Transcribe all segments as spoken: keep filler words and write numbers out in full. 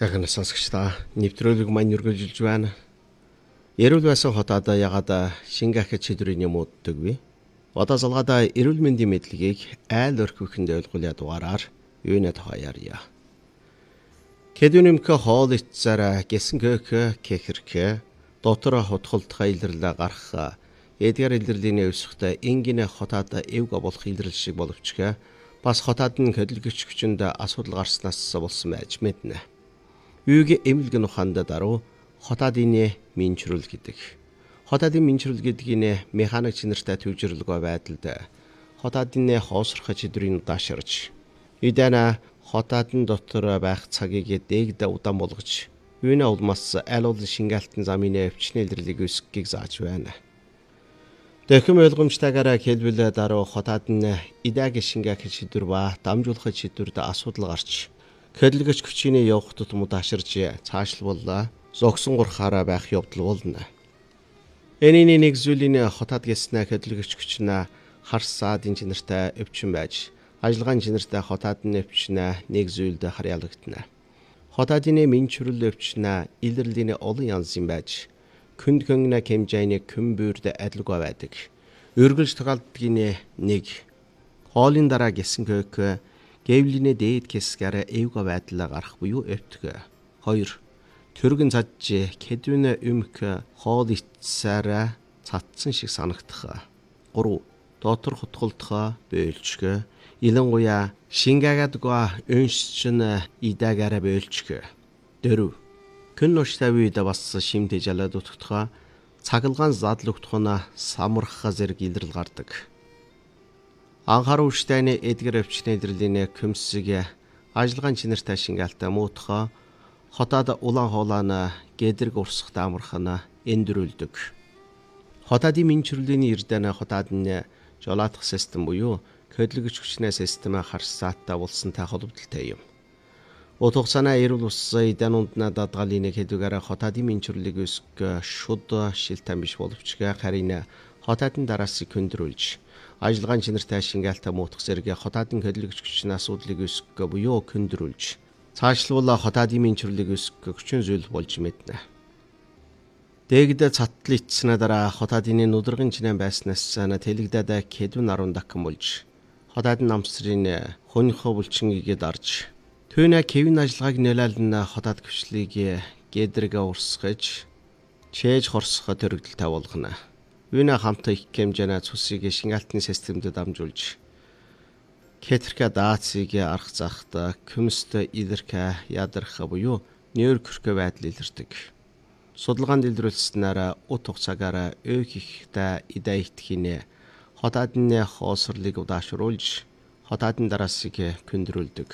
Сайхан сонсогчдаа нэвтрүүлэг маань үргэлжилж байна. Эрүүл байсан хотоодоо ягаад шинэ ахиц шийдвэрийн юм ууддаг вэ? Одоо залгаадаа эрүүл мэндийн мэдлэгийг айл өрхөөхөнд ойлгуулъя дугаараар юунэ тохаяарья. Кэдүнэмхэ хоол ицсараа гэсэнхэ кэхэрхэ дотор хотголтхай илэрлээ гарах эдгээр илэрлийн өсөхтэй энгинэ хотоодоо эвг болох илэрлэл шиг боловчгэ бас хотоод нь хөдөлгөгч хүчинд асуудал гарснаас болсон байж мэднэ. Юуг эмнэлгэн ухаанд даруй хотоодын минчрүүл гэдэг. Хотоодын минчрүүл гэдгийг механик чинэртэй төвжирлэгөө байдалд хотоодын хоосрох чидрийн удаашрж эдэнэ хотоодын дотор байх цагийг дээгдэ удаан болгож юунэ улмаас аль олон шингаалтын замын өвчнө илэрлийг өсгөхийг зааж байна. Дэхэм ойлгомжтойгоор хэлбэл даруй хотоодын идэг шингаах шийдвэр ба дамжуулах шийдвэрд асуудал гарч хөдөлгөгч хүчийн явах тутмууд аширж цаашлуулаа зогсон гурхаараа байх явдал болно. Энэний нэг зүйлийн хотоод гэснэ хөдөлгөгч хүчнэ харсаадын чинэртэй өвчин байж ажиллагааны чинэртэй хотоодны өвчнэ нэг зүйлд харьяалагдана. Хотоодны минчрүүл өвчнэ илэрлийн олон янз юм байж күнд хөнгнө хэмжээний көмбүрд адилгүй байдаг. Үргэлж тохиолдгийн нэг хоолын дараа гэсэнхэ гэвлийнэ дээд хэсгээр эвга байдлаа гарах буюу өвтгөө. Хоёр төргөн цадж кэдүнэ өмх хоол ицсараа цадсан шиг санагдах. Гурав дотор хотголдохоо бөөлчгөө. Илэнгуяа шингаагадгаа өншчин идагаараа бөөлчгөө. Дөрөв күн нуштай үед бас шимтэ жалаад утгахаа цагалгаан задлагдахна самархаа зэрэг илрэл гардаг. Анхаарал хүчтэйний эдгээр өвчнө илэрлийн көмсөг ажиллагааны чинэртэй шингаалтай муутхаа хотоод улаан хоолойн гэдрэг урсгалтай амархана эндэрүүлдэг. Хотоодын минчрүүлийн эрдэнэ хотоодны жолоодох систем буюу хөдөлгөгч хүчнээ систем харсааттай болсонтой холбогдолтой юм. Утга санаа эрүүл ус эдэнундна дадгалын хэдүүгээр хотоодын минчрүүлийг өсгөх шуд шилтэн биш боловч харин хотоодын дараас хөндрүүлж ажиллагааны чинэртэй шингаалтай муутах зэрэг хотоодын хөдөлгөгч хүчний асуудлыг өсгөх буюу хөндрүүлж цаашлуулаа хотоодын минчрүүлийг өсгөх хүчин зүйл болж мэднэ. Дэгдэ цаттал ицснэ дараа хотоодын нүдэргэн чинэн байснаас цаана тэлэгдээд кэдүн арван дахин болж хотоодын намсрын хөнхө булчингийг дарж түүнэ кевин ажиллагааг нөлөөлнө хотоод гүчлийг гэдрэг урсгаж чээж хорсох төрөгдөлтэй болгоно. Юуна хамтаа их хэмжээний цусыг шингаалтны системд дамжуулж кетерка даацыг арах захта көмөст илэрхэ ядарх буюу нейр körхөө байдал илэрдэг. Судалгаанд илрүүлснээр ут хугацаагаар өөх ихтэй идэ итгэхийнэ хотоодны хоосрлыг удаашруулж хотоодын дараасыг хөндрүүлдэг.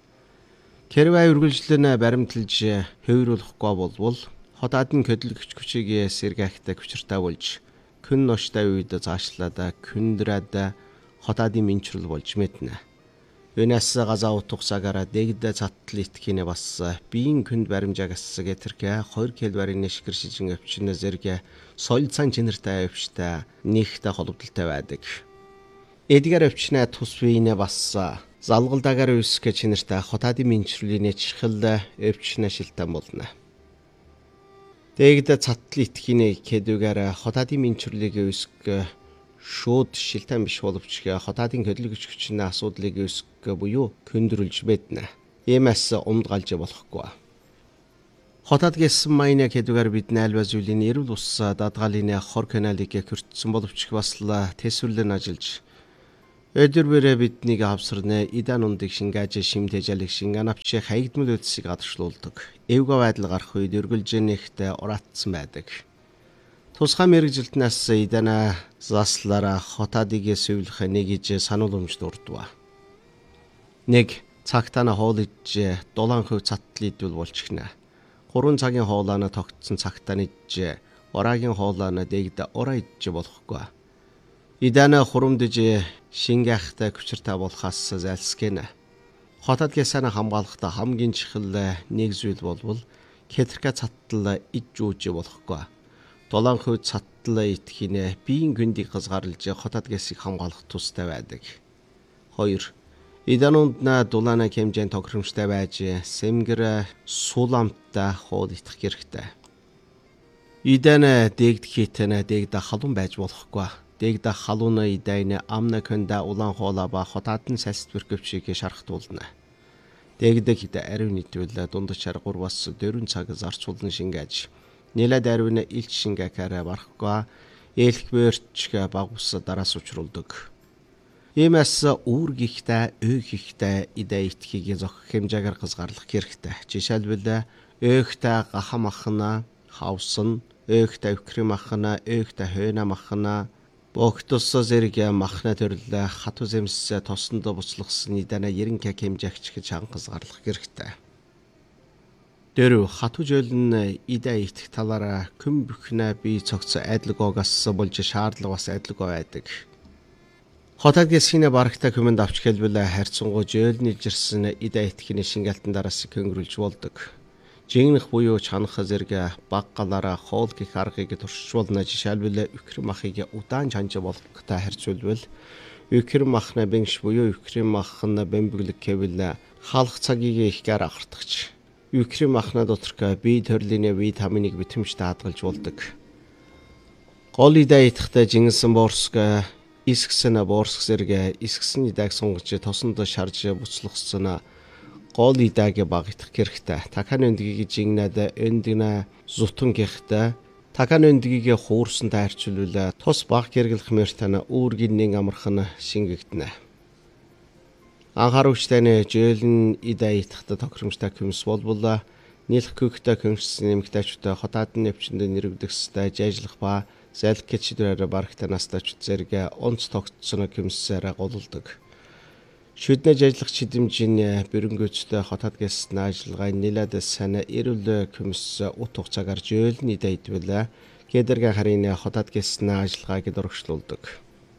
Хэрвээ үргэлжлэн баримталж хөврүүлэхгүй болвол хотоодны хөдөлгөгч хүчийг сэргээхтэй хүчиртэй болж күн нуштай үед цаашлаад күндрээд хотоодын минчрүүл болж мэднэ. Юунаас газаа утгасаагаар дэгдэ цаттал итгэхийнэ бас биеийн күнд баримжаагаас гэтэрхэ хоёр кэлбарын шигэр шижин өвчин зэрэг соёл цан чинэртэй өвчтэй нэгтэй холбогдолтой байдаг. Эдгээр өвчнээ тус биенэ бас залгалдаагаар үүсгэх чинэртэй хотоодын минчрүүлийн чихэл өвчнө шилтэн болно. Дэгдэ цаттал итгэхийнэ хэдүүгээр хотоодын минчрүүлийг үүсгэх шууд шилтэн биш боловч хотоодын хөдөлгөгч хүчний асуудлыг үүсгэх буюу хөндрүүлж мэднэ. Иймээс умд галж болохгүй. Хотоод гэсэн майна хэдүүгээр бид найлбай зүйлийн эрүүл ус дадгалын хор каналыг хөртсөн боловч бас л тэсвэрлэн ажиллаж өдөрбөрөө биднийг авсарнэ идэн ундыг шингааж шимтэ жалыг шинганавч хаягдмал үдсийг гадагшлуулдаг. Эвга байдал гарах үед үргэлжлэнийхтэй ураатсан байдаг. Тусгай мэрэгжилтнээс идэнэ заслаараа хотоодыг сэвлэх нэг иж сануулмж дурдва. Нэг цагтаа хоол иж дулаан хөв цаттал идвэл болчихно. Гурван цагийн хоолойно тогтсон цагтаа иж ораагийн хоолойно дэгдэ ураа иж болохгүй. Идэнэ хурамдж шингаахтай хүчиртэй болохоос зайлсхийнэ. Хотоод гэсэнэ хамгаалахта хамгийн чихэл нэг зүйл болвол кетерка цаттал иж үүж болохгүй. Дулаан хөв цаттал итгэхийнэ биеийн гүндийг хязгаарлаж хотоод гэсийг хамгаалах тустай байдаг. Хоёр Иданундна дулаана хэмжээнд тохиромжтой байж сэмгэр сууламттай хоол идэх хэрэгтэй. Идэнэ дэгдэхитэнэ дэгдэ халуун байж болохгүй. Дэгдэ халууна идайны амна кэнда улаан хоола ба хотаатан салст бүркөвчийг шархтуулна. Дэгдэх идэ ариун идвэл дундчаар гурваас дөрвөн цаг зарцуулан шингээж. Нэлээд ариун илч шингээхаараа барахгүй. Элхбэрч багус дараас учруулдаг. Иймээс үүргихтэй, өөхихтэй идэ итгэхийг зохих хэмжээгээр хязгаарлах хэрэгтэй. Жишээлбэл өөхтэй гахамахна, хавсан, өөхтэй өвкрэмахна, өөхтэй хойнамахна, богтос зэрэг махна төрлөө хатуу зэмс тосондоо буцлагсан идэнэ ерэн кг хэмжээгч гэж хязгаарлах хэрэгтэй. Дөрөв хатуу жолн идэ итгэх талаараа күн бүхнээ бие цогц айдлагоогаас болж шаардлага бас айдлагоо байдаг. Хотод гэсгийнэ барагтай хүмэнд авч хэлбэл харьцангуй жөөлний жирсэн идэ итгэхний шингээлтэн дараас хөнгөрүүлж болдог. Жигнэх буюу чанах зэрэг баг галаараа хоол гих аргыг туршуулна. Жишээлбэл үхрэн махыг удаан чанж болгохтой харьцуулбал үхрэн махна бэнш буюу үхрэн махна бэмбэглэг гэвэл хаалх цагийг ихгээр ахардагч. Үхрэн махна доторх бие төрлийн витаминыг битэмжтэй хадгалж болдог. Гол идэ итгэхтэй жинсэн борск Исксэн борск зэрэг исксэн идэг сунгаж тосонд шарж буцлагсан гол идэг баг идэх хэрэгтэй. Такан өндгийг жигнээд өндгнэ зутан гэхтэй такан өндгийг хуурсантай харьцуулбал тус баг гэргэлэх мөртана үүргийн амархан шингэгдэнэ. Анхааруулжтай жөөлн идэ итгэхтэй тохиромжтой хүмс болбол нийлх хөхтэй хүмссэн нэмэгтэйчтэй хотаадын нэвчэнд нэрвдэгстэй жайжлах ба зайлх гэчдэрээр барагтай настач зэрэг онц тогтсон хүмсээр гололдог. Шүднэ жайжлах чидэмжийн бэрөнгөөцтэй хотод гэссэн ажиллагааны нэлээд сайн эрүүл хүмс ут хугацаагаар жөөлн идэ идвэл гэдэргэ харин хотод гэссэн ажиллагааг дөрвөлжлүүлдэг.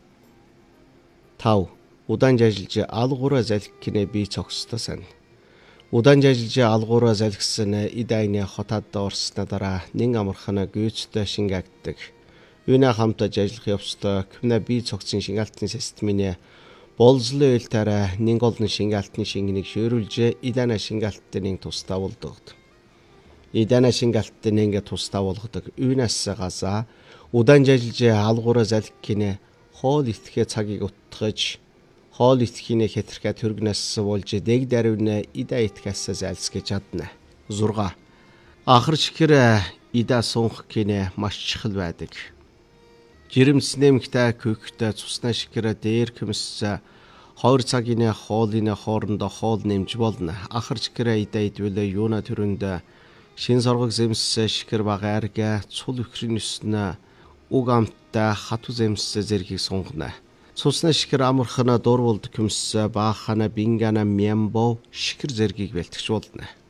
тав удаан жайжлж алгуура залхих гинэ бие цогцтой сайн. Удаан жайжлж алгуура залхисан идайны хотод орсны дараа нэн амархан гүйцэд шингээгддэг. Юуна хамтаа ажиллах явцдаа күнэ бие цогцын шингаалтын системийн болзлын үйлтараа нэг олон шингаалтын шингэнийг шөөрүүлж идана шингаалтын тусдаа болдог. Идана шингаалтын нэг тусдаа болгодог. Юунаас газаа удаан ажиллаж алгуура залхих гинэ хоол итгэхээ цагийг утгаж хоол итгэхний хэтэрхэ төргнөөс болж дэг даруйна идэ итгэхээс зайлсгэж чадна. зурга Ахар чихэр идэ сунх гинэ маш чухал байдаг. Жирэмс нэмэгтэй хөхтэй цусна шикэр дээр хүмс хоёр цагийн хоолны хоорондоо хоол нэмж болно. Ахар чихэр идэ идвэл юуна төрөнд шин соргог зэмс шикэр бага арга цул өхрийн өснө уг амттай хатуу зэмс зэргийг сунгана. Цусна шикэр амархана дурволд хүмс баахана бингана мямбо шикэр зэргийг бэлтгэж болно.